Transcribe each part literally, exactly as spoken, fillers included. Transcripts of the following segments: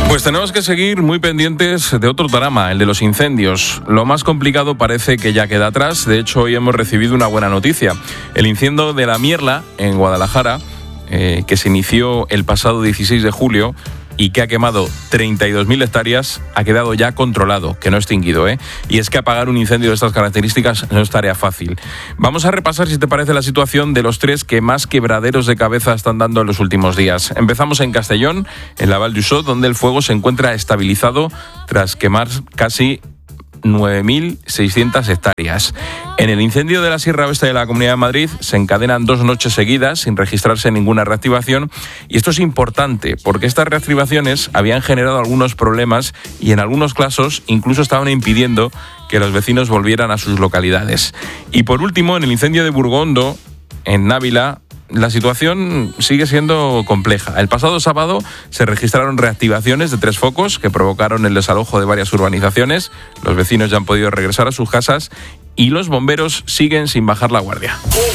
Pues tenemos que seguir muy pendientes de otro drama, el de los incendios. Lo más complicado parece que ya queda atrás. De hecho, hoy hemos recibido una buena noticia. El incendio de la Mierla, en Guadalajara, eh, que se inició el pasado dieciséis de julio y que ha quemado treinta y dos mil hectáreas, ha quedado ya controlado, que no extinguido, ¿eh? Y es que apagar un incendio de estas características no es tarea fácil. Vamos a repasar, si te parece, la situación de los tres que más quebraderos de cabeza están dando en los últimos días. Empezamos en Castellón, en la Val d'Usó, donde el fuego se encuentra estabilizado tras quemar casi nueve mil seiscientas hectáreas. En el incendio de la Sierra Oeste de la Comunidad de Madrid se encadenan dos noches seguidas sin registrarse ninguna reactivación, y esto es importante porque estas reactivaciones habían generado algunos problemas y en algunos casos incluso estaban impidiendo que los vecinos volvieran a sus localidades. Y por último, en el incendio de Burgondo, en Návila, la situación sigue siendo compleja. El pasado sábado se registraron reactivaciones de tres focos que provocaron el desalojo de varias urbanizaciones. Los vecinos ya han podido regresar a sus casas y los bomberos siguen sin bajar la guardia.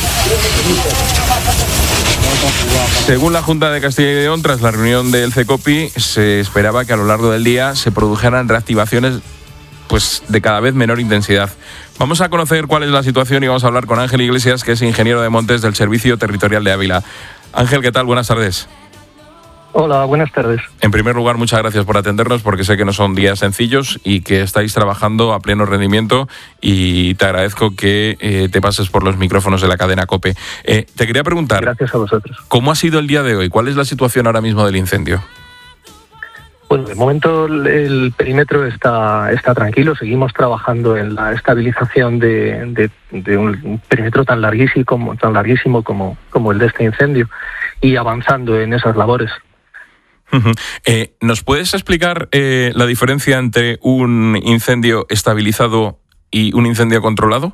Según la Junta de Castilla y León, tras la reunión del CECOPI, se esperaba que a lo largo del día se produjeran reactivaciones pues de cada vez menor intensidad. Vamos a conocer cuál es la situación y vamos a hablar con Ángel Iglesias, que es ingeniero de montes del Servicio Territorial de Ávila. Ángel, ¿qué tal? Buenas tardes. Hola, buenas tardes. En primer lugar, muchas gracias por atendernos, porque sé que no son días sencillos y que estáis trabajando a pleno rendimiento, y te agradezco que eh, te pases por los micrófonos de la cadena COPE. Eh, te quería preguntar... Gracias a vosotros. ¿Cómo ha sido el día de hoy? ¿Cuál es la situación ahora mismo del incendio? Bueno, de momento el, el perímetro está, está tranquilo. Seguimos trabajando en la estabilización de, de, de un perímetro tan larguísimo, como, tan larguísimo como, como el de este incendio, y avanzando en esas labores. Uh-huh. Eh, ¿Nos puedes explicar eh, la diferencia entre un incendio estabilizado y un incendio controlado?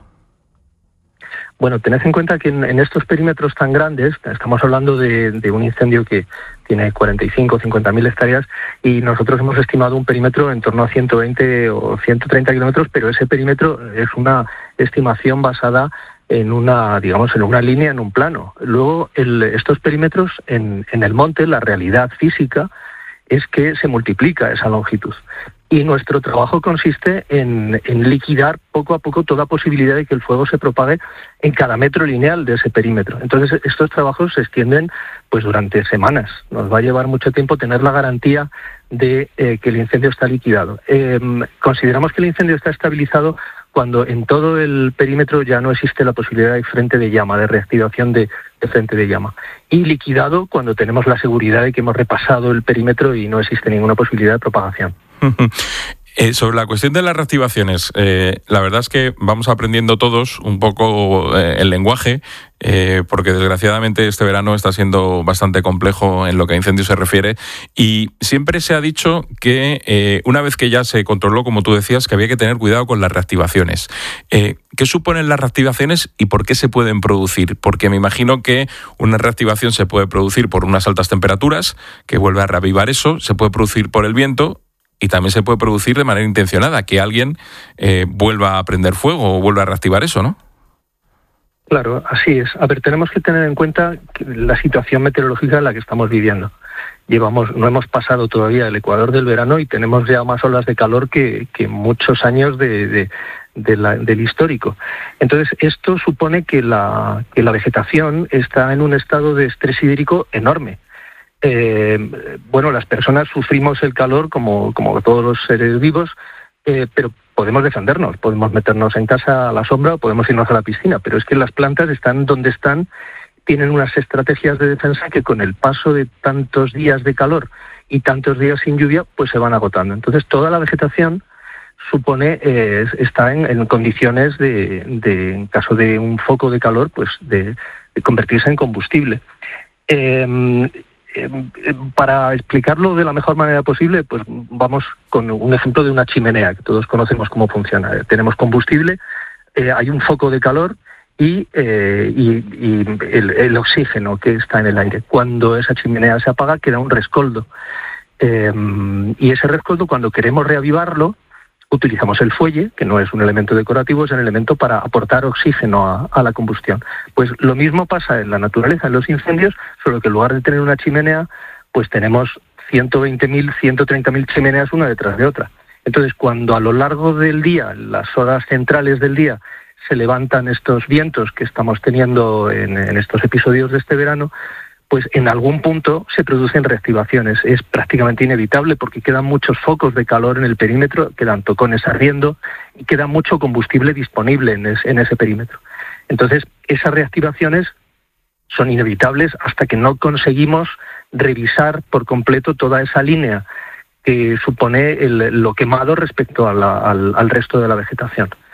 Bueno, tened en cuenta que en, en estos perímetros tan grandes, estamos hablando de, de un incendio que tiene cuarenta y cinco o cincuenta mil hectáreas, y nosotros hemos estimado un perímetro en torno a ciento veinte o ciento treinta kilómetros, pero ese perímetro es una estimación basada en una, digamos, en una línea, en un plano. Luego, el, estos perímetros en, en el monte, la realidad física es que se multiplica esa longitud. Y nuestro trabajo consiste en, en liquidar poco a poco toda posibilidad de que el fuego se propague en cada metro lineal de ese perímetro. Entonces, estos trabajos se extienden pues durante semanas. Nos va a llevar mucho tiempo tener la garantía de eh, que el incendio está liquidado. Eh, consideramos que el incendio está estabilizado cuando en todo el perímetro ya no existe la posibilidad de frente de llama, de reactivación de, de frente de llama. Y liquidado cuando tenemos la seguridad de que hemos repasado el perímetro y no existe ninguna posibilidad de propagación. Eh, sobre la cuestión de las reactivaciones, eh, la verdad es que vamos aprendiendo todos un poco eh, el lenguaje, eh, porque desgraciadamente este verano está siendo bastante complejo en lo que a incendios se refiere, y siempre se ha dicho que eh, una vez que ya se controló, como tú decías, que había que tener cuidado con las reactivaciones. Eh, ¿Qué suponen las reactivaciones y por qué se pueden producir? Porque me imagino que una reactivación se puede producir por unas altas temperaturas, que vuelve a reavivar eso, se puede producir por el viento, y también se puede producir de manera intencionada, que alguien eh, vuelva a prender fuego o vuelva a reactivar eso, ¿no? Claro, así es. A ver, tenemos que tener en cuenta que la situación meteorológica en la que estamos viviendo. Llevamos, no hemos pasado todavía el ecuador del verano y tenemos ya más olas de calor que, que muchos años de, de, de la, del histórico. Entonces, esto supone que la, que la vegetación está en un estado de estrés hídrico enorme. Eh, bueno, las personas sufrimos el calor como, como todos los seres vivos, eh, pero podemos defendernos, podemos meternos en casa a la sombra o podemos irnos a la piscina, pero es que las plantas están donde están, tienen unas estrategias de defensa que con el paso de tantos días de calor y tantos días sin lluvia, pues se van agotando. Entonces toda la vegetación supone eh, está en, en condiciones de, de, en caso de un foco de calor, pues de, de convertirse en combustible. Eh, Eh, para explicarlo de la mejor manera posible, pues vamos con un ejemplo de una chimenea, que todos conocemos cómo funciona. Eh, tenemos combustible, eh, hay un foco de calor y, eh, y, y el, el oxígeno que está en el aire. Cuando esa chimenea se apaga, queda un rescoldo. Eh, y ese rescoldo, cuando queremos reavivarlo, utilizamos el fuelle, que no es un elemento decorativo, es un elemento para aportar oxígeno a, a la combustión. Pues lo mismo pasa en la naturaleza, en los incendios, solo que en lugar de tener una chimenea, pues tenemos ciento veinte mil, ciento treinta mil chimeneas una detrás de otra. Entonces, cuando a lo largo del día, las horas centrales del día, se levantan estos vientos que estamos teniendo en, en estos episodios de este verano, pues en algún punto se producen reactivaciones. Es prácticamente inevitable porque quedan muchos focos de calor en el perímetro, quedan tocones ardiendo y queda mucho combustible disponible en, es, en ese perímetro. Entonces, esas reactivaciones son inevitables hasta que no conseguimos revisar por completo toda esa línea que supone el, lo quemado respecto a la, al, al resto de la vegetación.